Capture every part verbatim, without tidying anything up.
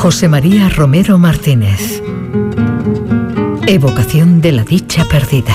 José María Romero Martínez. Evocación de la dicha perdida.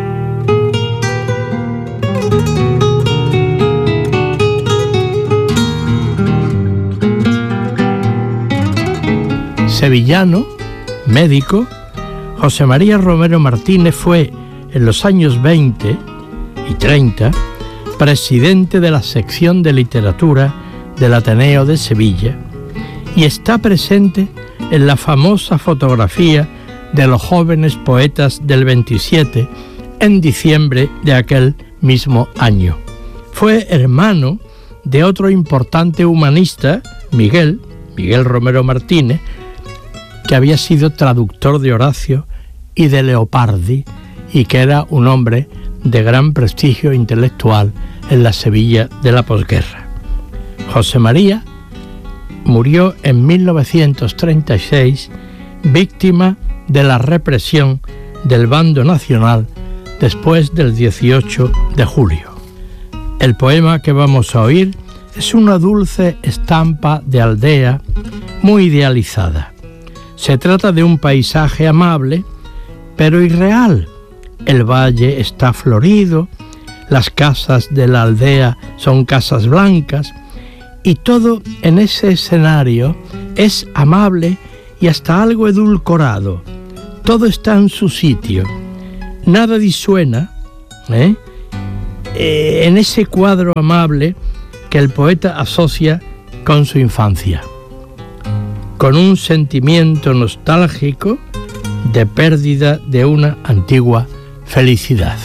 Sevillano, médico, José María Romero Martínez fue en los años veinte y treinta presidente de la sección de literatura del Ateneo de Sevilla y está presente en la famosa fotografía de los jóvenes poetas del veintisiete en diciembre de aquel mismo año. Fue hermano de otro importante humanista, Miguel, Miguel Romero Martínez, que había sido traductor de Horacio y de Leopardi y que era un hombre de gran prestigio intelectual en la Sevilla de la posguerra. José María murió en mil novecientos treinta y seis víctima de la represión del bando nacional después del dieciocho de julio. El poema que vamos a oír es una dulce estampa de aldea muy idealizada. Se trata de un paisaje amable, pero irreal. El valle está florido, las casas de la aldea son casas blancas, y todo en ese escenario es amable y hasta algo edulcorado. Todo está en su sitio. Nada disuena, ¿eh? Eh, en ese cuadro amable que el poeta asocia con su infancia, con un sentimiento nostálgico de pérdida de una antigua felicidad.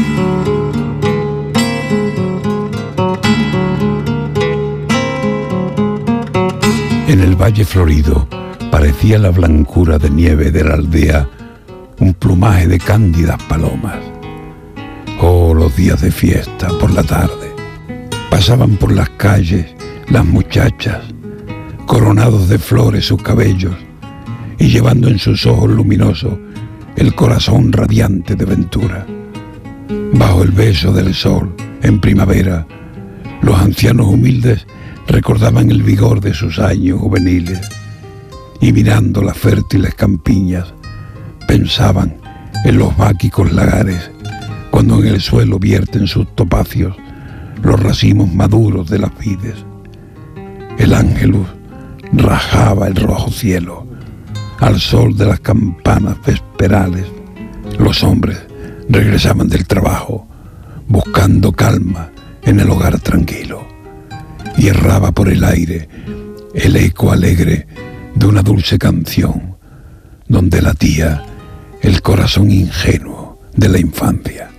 En el valle florido parecía la blancura de nieve de la aldea un plumaje de cándidas palomas. Oh, los días de fiesta por la tarde. Pasaban por las calles las muchachas, coronados de flores sus cabellos y llevando en sus ojos luminosos el corazón radiante de ventura. Bajo el beso del sol, en primavera, los ancianos humildes recordaban el vigor de sus años juveniles y mirando las fértiles campiñas pensaban en los báquicos lagares cuando en el suelo vierten sus topacios los racimos maduros de las vides. El ángelus rajaba el rojo cielo al sol de las campanas vesperales. Los hombres regresaban del trabajo buscando calma en el hogar tranquilo, y erraba por el aire el eco alegre de una dulce canción donde latía el corazón ingenuo de la infancia.